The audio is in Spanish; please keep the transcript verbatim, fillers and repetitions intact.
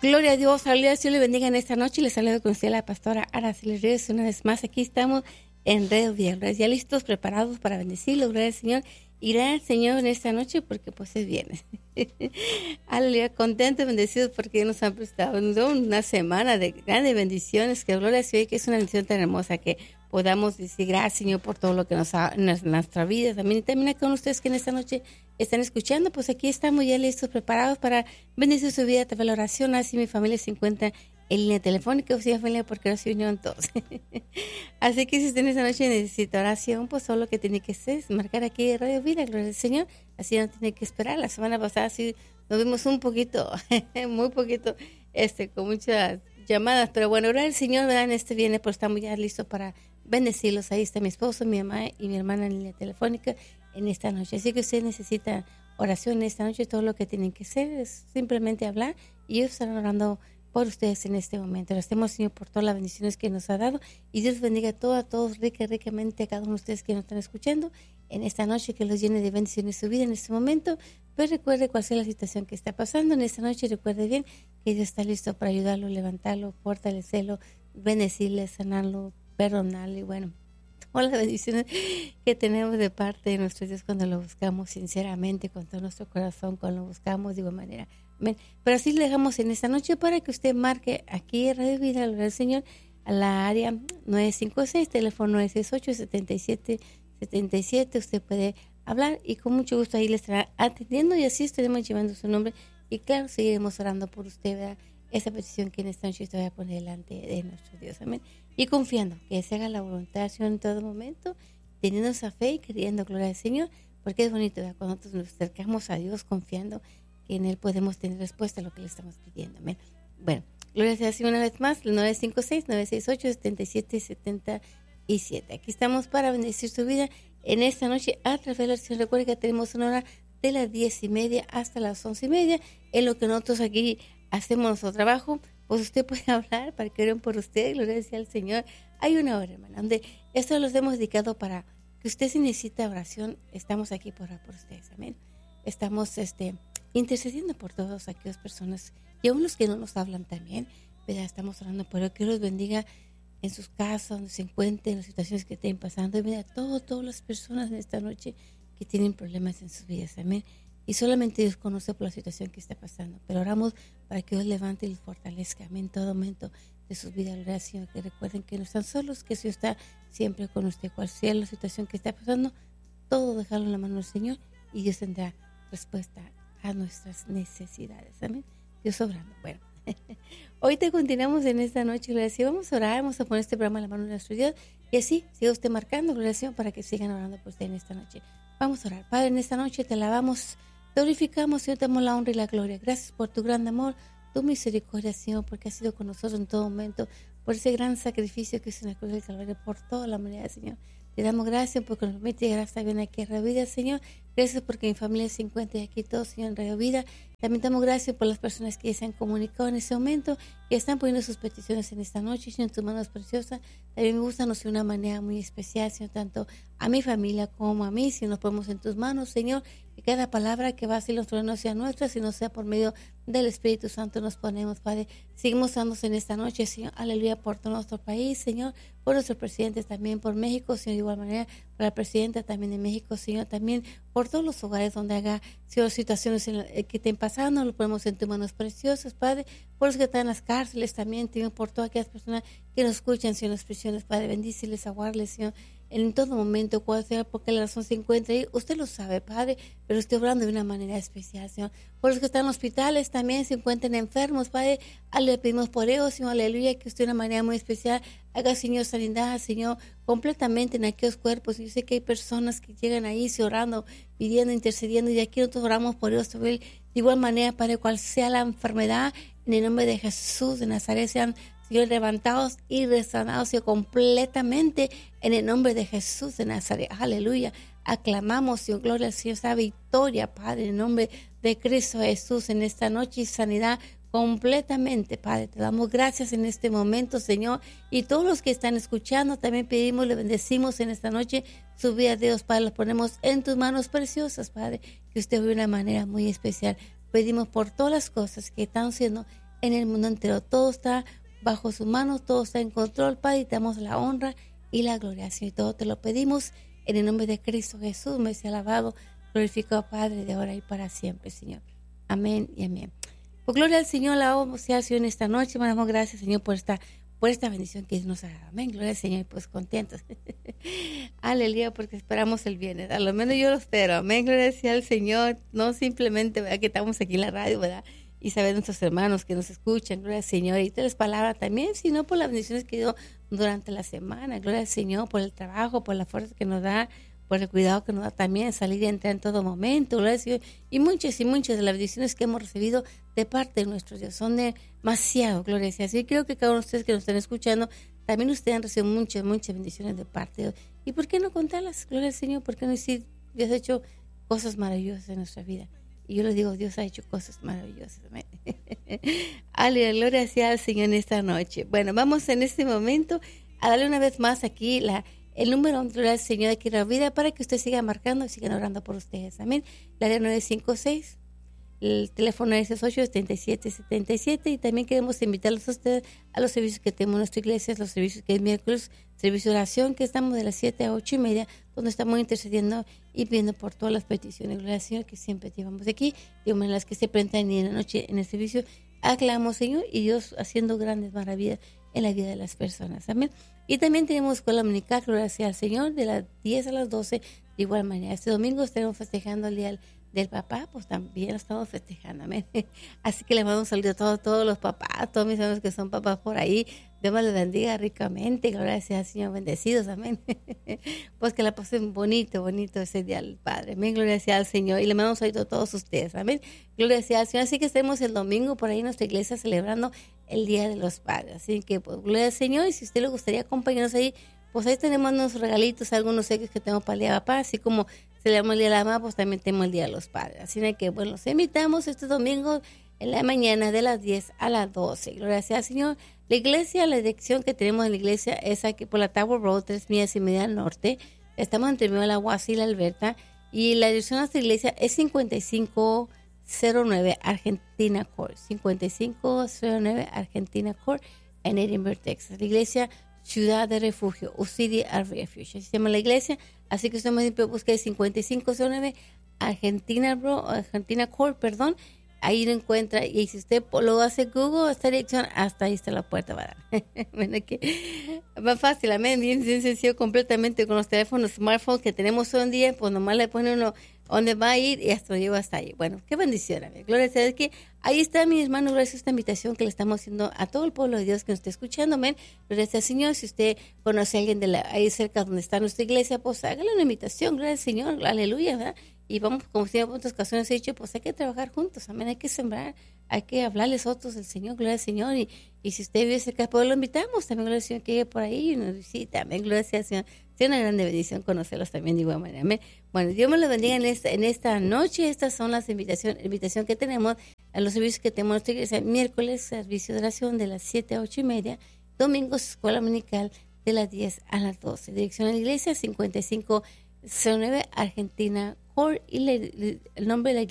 Gloria a Dios, aleluya, Dios le bendiga en esta noche. Les saludo con usted la pastora Araceli Reyes. Una vez más, aquí estamos en Radio Viernes, ya listos, preparados para bendecirlo. Gloria al Señor. Y gracias al Señor en esta noche porque pues es viernes. Aleluya, contentos, bendecidos porque nos han prestado una semana de grandes bendiciones. Que gloria al Señor, que es una bendición tan hermosa que podamos decir gracias, Señor, por todo lo que nos ha en nuestra vida. También, y también a con ustedes que en esta noche están escuchando, pues aquí estamos ya listos, preparados para bendecir su vida a través de la oración. Así mi familia se encuentra en línea telefónica, o sea, familia, porque ahora se unieron todos. Así que si usted en esta noche necesita oración, pues solo lo que tiene que hacer es marcar aquí Radio Vida, gloria al Señor. Así no tiene que esperar. La semana pasada sí nos vimos un poquito, muy poquito, este, con muchas llamadas, pero bueno, gloria al Señor, ¿verdad? En este viernes, pues estamos ya listos para bendecirlos. Ahí está mi esposo, mi mamá y mi hermana en línea telefónica en esta noche. Así que usted necesita oración en esta noche. Todo lo que tienen que hacer es simplemente hablar y ellos están orando por ustedes en este momento. Les damos, Señor, por todas las bendiciones que nos ha dado y Dios bendiga a todos, a todos rica, ricamente a cada uno de ustedes que nos están escuchando en esta noche, que los llene de bendiciones su vida en este momento. Pero recuerde cuál sea la situación que está pasando en esta noche. Recuerde bien que Dios está listo para ayudarlo, levantarlo, fortalecerlo, bendecirle, sanarlo, perdonarle y bueno, todas las bendiciones que tenemos de parte de nuestro Dios cuando lo buscamos sinceramente, con todo nuestro corazón, cuando lo buscamos de igual manera. Amén. Pero así le dejamos en esta noche para que usted marque aquí en Radio Vida, gloria al Señor, a la área nueve cinco seis, teléfono nueve seis ocho, siete siete siete siete. Usted puede hablar y con mucho gusto ahí le estará atendiendo y así estaremos llevando su nombre y claro, seguiremos orando por usted, ¿verdad? Esa petición que en esta noche te voy a poner delante de nuestro Dios. Amén. Y confiando que se haga la voluntad del Señor en todo momento, teniendo esa fe y creyendo, gloria al Señor, porque es bonito, ¿verdad? Cuando nosotros nos acercamos a Dios confiando que en Él podemos tener respuesta a lo que le estamos pidiendo. Amén. Bueno, gloria a Dios una vez más, nueve cinco seis, nueve seis ocho, siete siete siete siete. Aquí estamos para bendecir su vida en esta noche a través de la oración. Recuerda que tenemos una hora de las diez y media hasta las once y media, en lo que nosotros aquí hacemos nuestro trabajo. Pues usted puede hablar para que oren por usted, gloria al Señor. Hay una hora, hermana, donde esto los hemos dedicado para que usted, si necesita oración, estamos aquí por orar por ustedes. Amén. Estamos este, intercediendo por todas aquellas personas y aún los que no nos hablan también, ¿verdad? Estamos orando por ellos, que los bendiga en sus casas, donde se encuentren, en las situaciones que estén pasando. Y mira, todo, todas las personas en esta noche que tienen problemas en sus vidas. Amén. Y solamente Dios conoce por la situación que está pasando. Pero oramos para que Dios levante y los fortalezca. Amén. En todo momento de sus vidas, gloria al Señor. Que recuerden que no están solos, que Dios está siempre con usted. Cual sea la situación que está pasando, todo dejarlo en la mano del Señor y Dios tendrá respuesta a nuestras necesidades. Amén. Dios obrando. Bueno, hoy te continuamos en esta noche, gloria al Señor. Vamos a orar, vamos a poner este programa en la mano de nuestro Dios. Y así, siga usted marcando, gloria al Señor, para que sigan orando por usted en esta noche. Vamos a orar. Padre, en esta noche te alabamos, te glorificamos, Señor, te damos la honra y la gloria. Gracias por tu gran amor, tu misericordia, Señor, porque has sido con nosotros en todo momento, por ese gran sacrificio que hizo en la cruz del Calvario, por toda la humanidad, Señor. Te damos gracias porque nos permite llegar hasta bien aquí en Radio Vida, Señor. Gracias porque mi familia se encuentra aquí todos, Señor, en Radio Vida. También damos gracias por las personas que se han comunicado en este momento y están poniendo sus peticiones en esta noche, Señor, en tus manos preciosas. También me gusta, no sé, de una manera muy especial, Señor, tanto a mi familia como a mí, si nos ponemos en tus manos, Señor, que cada palabra que va a ser nuestra no sea nuestra, sino sea por medio del Espíritu Santo nos ponemos, Padre. Seguimos dándose en esta noche, Señor, aleluya, por todo nuestro país, Señor, por nuestros presidentes también, por México, Señor, de igual manera, por la presidenta también de México, Señor, también por todos los hogares donde haga, Señor, situaciones en la, eh, que estén pasando, lo ponemos en tus manos preciosas, Padre, por los que están en las cárceles también, Señor, por todas aquellas personas que nos escuchan, Señor, en las prisiones, Padre, bendíceles, aguarles, Señor, en todo momento, cuál sea, porque la razón se encuentra ahí, usted lo sabe, Padre, pero estoy hablando de una manera especial, Señor, por los que están en hospitales también se encuentran enfermos, Padre, le pedimos por ellos, Señor, aleluya, que usted de una manera muy especial haga, Señor, sanidad, Señor, completamente en aquellos cuerpos. Yo sé que hay personas que llegan ahí, se orando, pidiendo, intercediendo, y aquí nosotros oramos por ellos, de igual manera, Padre, cual sea la enfermedad, en el nombre de Jesús de Nazaret, sean, Señor, levantados y resanados, Señor, completamente en el nombre de Jesús de Nazaret. Aleluya. Aclamamos, Señor, gloria al Señor, esa victoria, Padre, en el nombre de Cristo Jesús en esta noche y sanidad completamente, Padre. Te damos gracias en este momento, Señor, y todos los que están escuchando, también pedimos, le bendecimos en esta noche su vida a Dios, Padre, los ponemos en tus manos preciosas, Padre, que usted ve de una manera muy especial. Pedimos por todas las cosas que están siendo en el mundo entero. Todo está bajo sus manos, todo está en control, Padre, y te damos la honra y la gloria, Señor. Y todo te lo pedimos en el nombre de Cristo Jesús, me sea alabado, glorificado, Padre, de ahora y para siempre, Señor. Amén y amén. Por gloria al Señor, la vamos a hacer en esta noche. Mandamos gracias, Señor, por esta, por esta bendición que nos ha dado. Amén. Gloria al Señor, y pues contentos. Aleluya, porque esperamos el viernes. A lo menos yo lo espero. Amén. Gloria sea al Señor. No simplemente, ¿verdad?, que estamos aquí en la radio, ¿verdad?, y saber nuestros hermanos que nos escuchan, gloria al Señor, y tres palabras también, sino por las bendiciones que dio durante la semana, gloria al Señor, por el trabajo, por la fuerza que nos da, por el cuidado que nos da también, salir y entrar en todo momento, gloria al Señor, y muchas y muchas de las bendiciones que hemos recibido de parte de nuestro Dios, son demasiado, gloria al Señor. Así que creo que cada uno de ustedes que nos están escuchando, también ustedes han recibido muchas, muchas bendiciones de parte de Dios. ¿Y por qué no contarlas, gloria al Señor? ¿Por qué no decir, Dios ha hecho cosas maravillosas en nuestra vida? Y yo les digo, Dios ha hecho cosas maravillosas. Aleluya, gloria sea al Señor en esta noche. Bueno, vamos en este momento a darle una vez más aquí la, el número del Señor de aquí en la vida para que usted siga marcando y sigan orando por ustedes. Amén. La área nueve cinco seis, el teléfono es ocho siete siete siete siete, y también queremos invitarlos a ustedes a los servicios que tenemos en nuestra iglesia, los servicios que es miércoles, servicio de oración, que estamos de las siete a ocho y media, donde estamos intercediendo y pidiendo por todas las peticiones, gloria al Señor, que siempre llevamos aquí, y en las que se presentan en la noche en el servicio, aclamamos, Señor, y Dios haciendo grandes maravillas en la vida de las personas, amén. Y también tenemos escuela dominical, gloria sea al Señor, de las diez a las doce, de igual manera. Este domingo estaremos festejando el día del, del papá, pues también lo estamos festejando, amén. Así que le mando un saludo a todos, todos los papás, todos mis amigos que son papás por ahí. Dios me los bendiga ricamente, gloria sea al Señor, bendecidos, amén. Pues que la pasen bonito, bonito ese día al Padre, amén, gloria sea al Señor. Y le mando un saludo a todos ustedes, amén, gloria sea al Señor. Así que estemos el domingo por ahí en nuestra iglesia celebrando el Día de los Padres. Así que, pues, gloria al Señor. Y si usted le gustaría acompañarnos ahí, pues ahí tenemos unos regalitos, algunos sellos que tenemos para el Día de Papá, así como celebramos el Día de la Mamá, pues también tenemos el Día de los Padres. Así que, bueno, los invitamos este domingo en la mañana de las diez a las doce. Gloria sea al Señor. La iglesia, la dirección que tenemos en la iglesia es aquí por la Tower Road, tres millas y media al norte. Estamos entre medio de la Guasa y la Alberta. Y la dirección de nuestra iglesia es cincuenta y cinco cero nueve Argentina Court. cincuenta y cinco cero nueve Argentina Court en Edinburgh, Texas. La iglesia Ciudad de Refugio, o City of Refuge. Así se llama la iglesia. Así que usted me busca cincuenta y cinco cero nueve Argentina, bro, Argentina Court, perdón. Ahí lo encuentra, y si usted lo hace Google, esta dirección, hasta ahí está la puerta, ¿verdad? Bueno, que más fácil, amén, bien, bien sencillo, completamente con los teléfonos smartphones que tenemos hoy en día, pues nomás le pone uno dónde va a ir y hasta lo lleva hasta ahí. Bueno, qué bendición, amén. Gloria a Dios, que ahí está, mi hermano, gracias a esta invitación que le estamos haciendo a todo el pueblo de Dios que nos está escuchando, amén. Gloria al Señor. Si usted conoce a alguien de la, ahí cerca donde está nuestra iglesia, pues hágale una invitación, gloria al Señor, aleluya, ¿verdad? Y vamos, como siempre en otras ocasiones he dicho, pues hay que trabajar juntos, amén, hay que sembrar, hay que hablarles otros del Señor, gloria al Señor. Y, y si usted vive cerca, pues lo invitamos también, gloria al Señor, que llegue por ahí y nos visita, amén, gloria al Señor. Es una grande bendición conocerlos también de igual manera, amén. Bueno, Dios me los bendiga en esta, en esta noche. Estas son las invitaciones invitación que tenemos a los servicios que tenemos en nuestra iglesia. Miércoles, servicio de oración de las siete a ocho y media. Domingos, escuela dominical de las diez a las doce. Dirección a la iglesia, cincuenta y cinco cero nueve Argentina Court, y le, le, el nombre de la